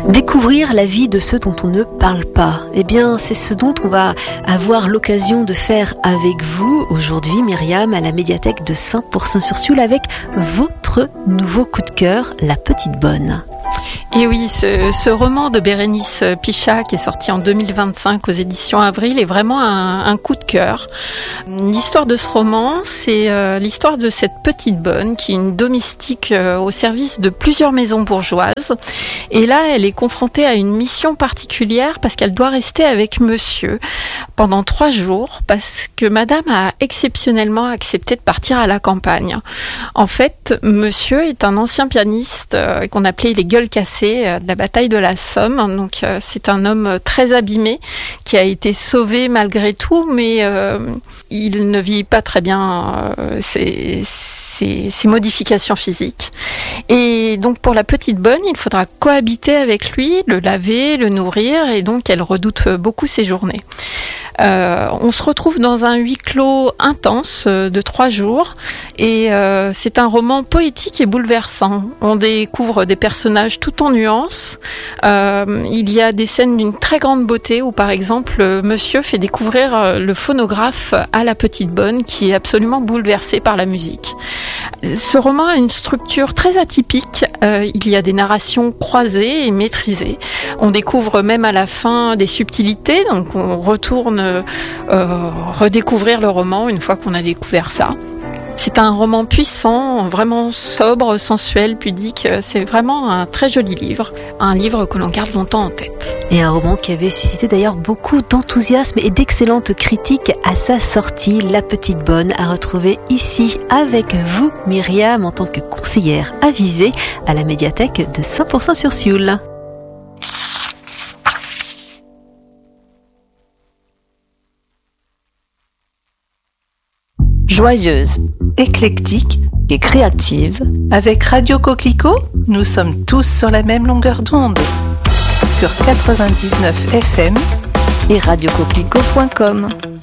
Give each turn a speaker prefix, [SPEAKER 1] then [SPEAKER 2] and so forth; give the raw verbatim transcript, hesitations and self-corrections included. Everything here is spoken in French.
[SPEAKER 1] Découvrir la vie de ceux dont on ne parle pas. Eh bien, c'est ce dont on va avoir l'occasion de faire avec vous aujourd'hui, Myriam, à la médiathèque de Saint-Pourçain-sur-Sioule avec votre nouveau coup de cœur, La Petite Bonne.
[SPEAKER 2] Et oui, ce, ce roman de Bérénice Pichat qui est sorti en deux mille vingt-cinq aux éditions Avril est vraiment un, un coup de cœur. L'histoire de ce roman, c'est euh, l'histoire de cette petite bonne qui est une domestique euh, au service de plusieurs maisons bourgeoises. Et là, elle est confrontée à une mission particulière parce qu'elle doit rester avec monsieur pendant trois jours parce que madame a exceptionnellement accepté de partir à la campagne. En fait, monsieur est un ancien pianiste euh, qu'on appelait les gueules cassées euh, de la bataille de la Somme. Donc euh, c'est un homme très abîmé qui a été sauvé malgré tout, mais euh, il ne vit pas très bien euh, ses, ses, ses modifications physiques. Et donc pour la petite bonne, il faudra cohabiter avec lui, le laver, le nourrir, et donc elle redoute beaucoup ses journées. Euh, on se retrouve dans un huis clos intense euh, de trois jours et euh, c'est un roman poétique et bouleversant. On découvre des personnages tout en nuances. Euh, il y a des scènes d'une très grande beauté où par exemple euh, monsieur fait découvrir euh, le phonographe à la petite bonne qui est absolument bouleversée par la musique. Ce roman a une structure très atypique. Euh, il y a des narrations croisées et maîtrisées. On découvre même à la fin des subtilités, donc on retourne euh, redécouvrir le roman une fois qu'on a découvert ça. C'est un roman puissant, vraiment sobre, sensuel, pudique. C'est vraiment un très joli livre, un livre que l'on garde longtemps en tête.
[SPEAKER 1] Et un roman qui avait suscité d'ailleurs beaucoup d'enthousiasme et d'excellentes critiques à sa sortie, La Petite Bonne, à retrouver ici avec vous, Myriam, en tant que conseillère avisée à la médiathèque de Saint-Pourçain-sur-Sioule.
[SPEAKER 3] Joyeuse, éclectique et créative, avec Radio Coquelicot, nous sommes tous sur la même longueur d'onde. Sur quatre-vingt-dix-neuf F M
[SPEAKER 1] et radio coquelicot point com.